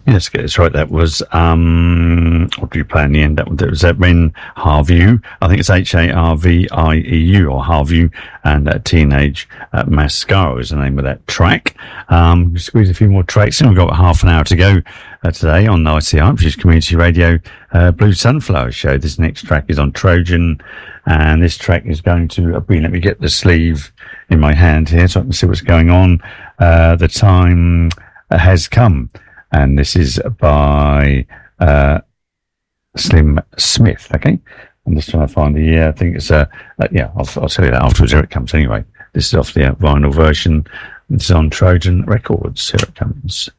Yes, get this right. That was what did you play in the end? That was Ren Harvieu. I think it's Harvieu or Harvieu, and Teenage Mascara is the name of that track. Squeeze a few more tracks, and we've got half an hour to go today on ICR, which is Community Radio Blue Sunflower Show. This next track is on Trojan, and this track is going to be. Let me get the sleeve in my hand here so I can see what's going on. The time has come. And this is by Slim Smith, okay? I'm just trying to find the, I think it's, I'll tell you that afterwards. Here it comes anyway. This is off the vinyl version. It's on Trojan Records. Here it comes.